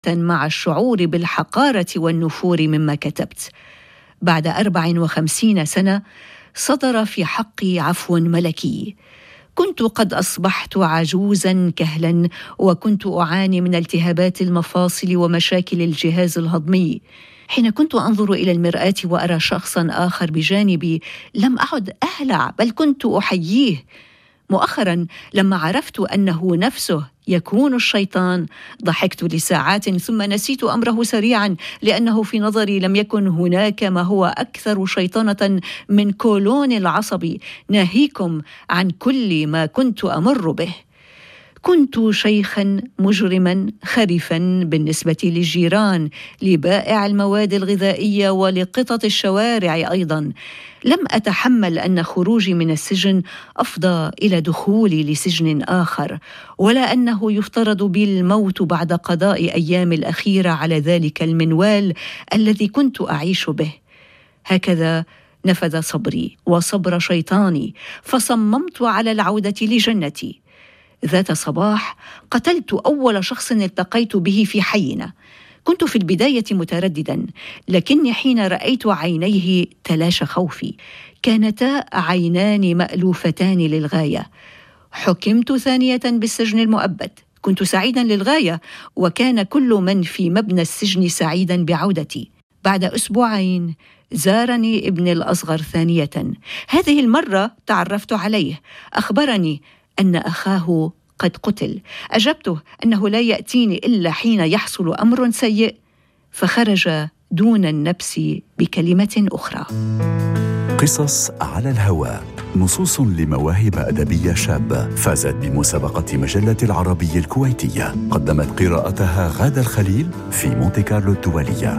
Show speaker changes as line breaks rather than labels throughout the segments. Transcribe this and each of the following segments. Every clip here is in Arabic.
مع الشعور بالحقارة والنفور مما كتبت. بعد 54 سنة صدر في حقي عفو ملكي. كنت قد أصبحت عجوزاً كهلاً، وكنت أعاني من التهابات المفاصل ومشاكل الجهاز الهضمي. حين كنت أنظر إلى المرآة وأرى شخصاً آخر بجانبي لم أعد أهلع، بل كنت أحييه. مؤخراً لما عرفت أنه نفسه يكون الشيطان ضحكت لساعات ثم نسيت أمره سريعاً، لأنه في نظري لم يكن هناك ما هو أكثر شيطنة من كولون العصبي، ناهيكم عن كل ما كنت أمر به. كنت شيخاً مجرماً خريفاً بالنسبة للجيران، لبائع المواد الغذائية ولقطط الشوارع أيضاً. لم أتحمل أن خروجي من السجن أفضى إلى دخولي لسجن آخر، ولا أنه يفترض بي الموت بعد قضاء أيام الأخيرة على ذلك المنوال الذي كنت أعيش به. هكذا نفذ صبري وصبر شيطاني، فصممت على العودة لجنتي. ذات صباح قتلت أول شخص التقيت به في حينا. كنت في البداية متردداً، لكني حين رأيت عينيه تلاشى خوفي. كانتا عينان مألوفتان للغاية. حكمت ثانية بالسجن المؤبد. كنت سعيداً للغاية، وكان كل من في مبنى السجن سعيداً بعودتي. بعد أسبوعين زارني ابني الأصغر ثانية. هذه المرة تعرفت عليه. أخبرني أن أخاه قد قتل. أجبته أنه لا يأتيني إلا حين يحصل أمر سيء، فخرج دون النبس بكلمة أخرى.
قصص على الهواء، نصوص لمواهب أدبية شابة فازت بمسابقة مجلة العربي الكويتية. قدمت قراءتها غادة الخليل في مونتي كارلو الدولية.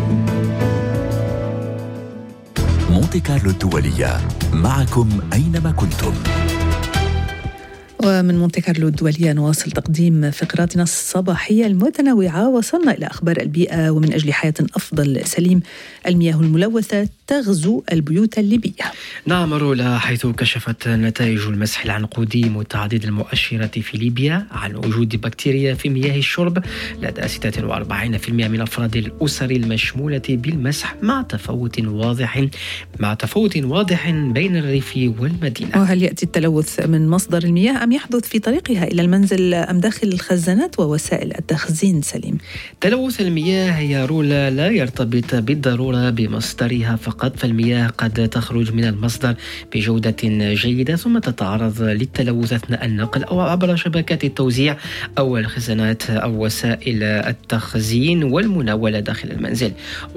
مونتي كارلو الدولية، معكم أينما كنتم.
ومن مونتي كارلو الدولية نواصل تقديم فقراتنا الصباحية المتنوعة. وصلنا إلى أخبار البيئة. ومن أجل حياة أفضل سليم، المياه الملوثة تغزو البيوت الليبية.
نعم رولا، حيث كشفت نتائج المسح العنقودي متعدد المؤشرات في ليبيا عن وجود بكتيريا في مياه الشرب لدى 46% من أفراد الأسر المشمولة بالمسح، مع تفاوت واضح بين الريف والمدينة.
وهل يأتي التلوث من مصدر المياه أم يحدث في طريقها إلى المنزل أم داخل الخزانات ووسائل التخزين؟ سليم،
تلوث المياه يا رولا لا يرتبط بالضرورة بمصدرها فقط، فالمياه قد تخرج من المصدر بجودة جيدة ثم تتعرض للتلوث أثناء النقل أو عبر شبكات التوزيع أو الخزانات أو وسائل التخزين والمناولة داخل المنزل.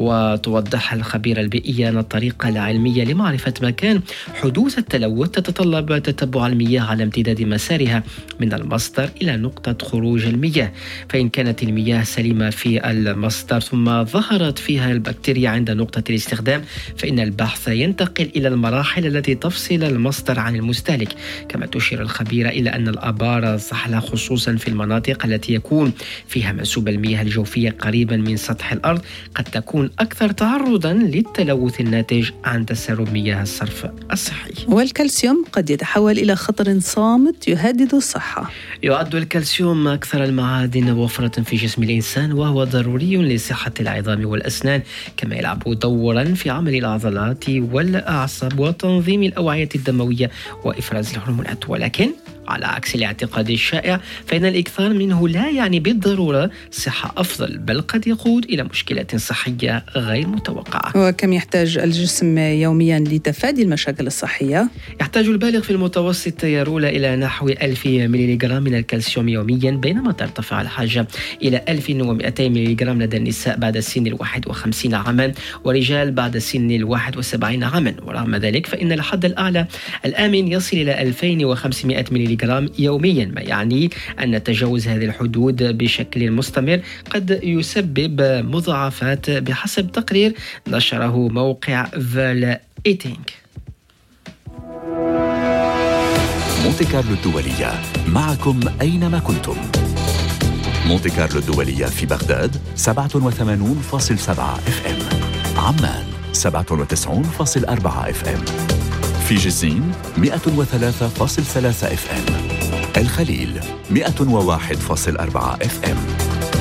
وتوضح الخبيرة البيئية أن الطريقة العلمية لمعرفة مكان حدوث التلوث تتطلب تتبع المياه على امتداد مسارها من المصدر إلى نقطة خروج المياه. فإن كانت المياه سليمة في المصدر ثم ظهرت فيها البكتيريا عند نقطة الاستخدام، فإن البحث ينتقل إلى المراحل التي تفصل المصدر عن المستهلك. كما تشير الخبيرة إلى أن الآبار الصحلة خصوصا في المناطق التي يكون فيها منسوب المياه الجوفية قريبا من سطح الأرض قد تكون أكثر تعرضا للتلوث الناتج عن تسرب مياه الصرف الصحي.
والكالسيوم قد يتحول إلى خطر صامت يهدد الصحة.
يعد الكالسيوم أكثر المعادن وفرة في جسم الإنسان، وهو ضروري لصحة العظام والأسنان، كما يلعب دورا في عمل العضلات والأعصاب وتنظيم الأوعية الدموية وإفراز الهرمونات. ولكن على عكس الاعتقاد الشائع، فإن الإكثار منه لا يعني بالضرورة صحة أفضل، بل قد يقود إلى مشكلة صحية غير متوقعة.
وكم يحتاج الجسم يوميا لتفادي المشاكل الصحية؟
يحتاج البالغ في المتوسط يرول إلى نحو 1000 مليغرام من الكالسيوم يوميا، بينما ترتفع الحاجة إلى 1200 مليغرام لدى النساء بعد سن 51 عاما ورجال بعد سن 71 عاما. ورغم ذلك فإن الحد الأعلى الآمن يصل إلى 2500 مليغرام يوميا، ما يعني أن تجاوز هذه الحدود بشكل مستمر قد يسبب مضاعفات بحسب تقرير نشره موقع فال إيتينغ.
مونتي كارلو الدولية، معكم أينما كنتم. مونتي كارلو الدولية في بغداد 87.7 FM، عمان 97.4 FM، في جزين 103.3 FM، الخليل 101.4 FM.